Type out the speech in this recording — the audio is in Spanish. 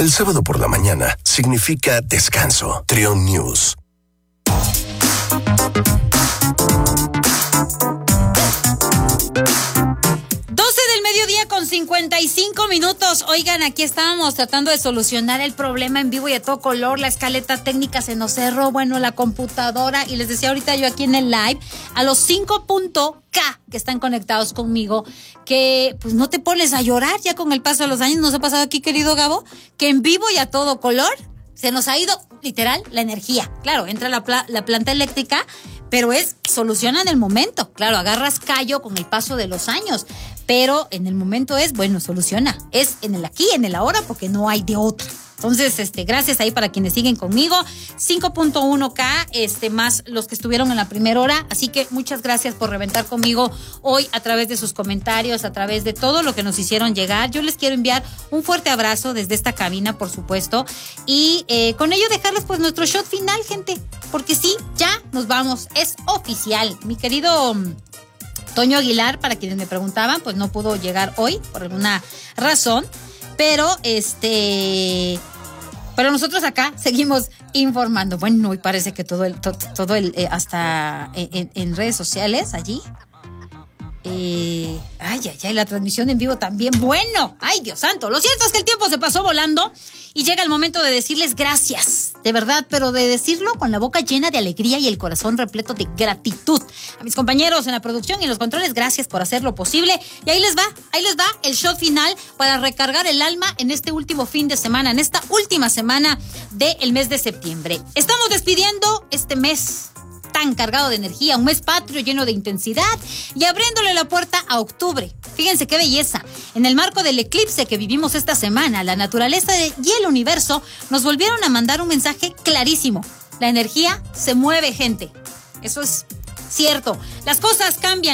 El sábado por la mañana significa descanso. Trión News. 55 minutos. Oigan, aquí estábamos tratando de solucionar el problema en vivo y a todo color. La escaleta técnica se nos cerró, bueno, la computadora. Y les decía ahorita yo aquí en el live, a los 5.K que están conectados conmigo, que pues no te pones a llorar ya con el paso de los años. ¿Nos ha pasado aquí, querido Gabo? Que en vivo y a todo color se nos ha ido, literal, la energía. Claro, entra la planta eléctrica, pero soluciona en el momento. Claro, agarras callo con el paso de los años, pero en el momento soluciona. Es en el aquí, en el ahora, porque no hay de otra. Entonces, gracias ahí para quienes siguen conmigo. 5.1K, más los que estuvieron en la primera hora. Así que muchas gracias por reventar conmigo hoy a través de sus comentarios, a través de todo lo que nos hicieron llegar. Yo les quiero enviar un fuerte abrazo desde esta cabina, por supuesto. Y con ello dejarles pues nuestro shot final, gente. Porque sí, ya nos vamos. Es oficial. Mi querido Toño Aguilar, para quienes me preguntaban, pues no pudo llegar hoy por alguna razón. Pero pero nosotros acá seguimos informando. Bueno, hoy parece que todo el hasta en redes sociales allí. La transmisión en vivo también. Bueno, ay, Dios santo. Lo cierto es que el tiempo se pasó volando y llega el momento de decirles gracias, de verdad, pero de decirlo con la boca llena de alegría y el corazón repleto de gratitud. A mis compañeros en la producción y en los controles, gracias por hacerlo posible. Y ahí les va el shot final para recargar el alma en este último fin de semana, en esta última semana del mes de septiembre. Estamos despidiendo este mes tan cargado de energía, un mes patrio lleno de intensidad y abriéndole la puerta a octubre. Fíjense qué belleza. En el marco del eclipse que vivimos esta semana, la naturaleza y el universo nos volvieron a mandar un mensaje clarísimo. La energía se mueve, gente. Eso es cierto. Las cosas cambian.